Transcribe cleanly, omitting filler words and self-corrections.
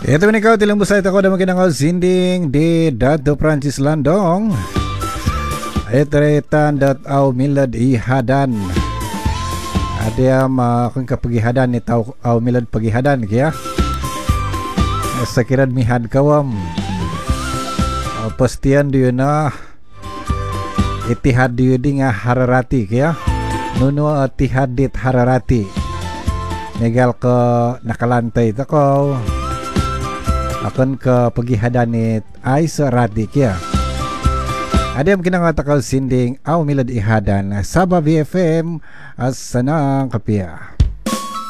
Ito ni kau tilang busay tako da makinang sinding di Dato Prancis Landong. Etretan dat au milad ihadan. Ada kung kapagihadan ni tau au milad pagihadan kaya. Sakirad mihad kawam. Pastian dia na itihad dia di nga hararati kaya. Nuno itihadit hararati. Negal ke nakalantay tako. Akan ke pagihadanit ay sarati kaya. Ada yang kena ngatakal sinding au milad ihadan Sabah BFM as sanang kapia.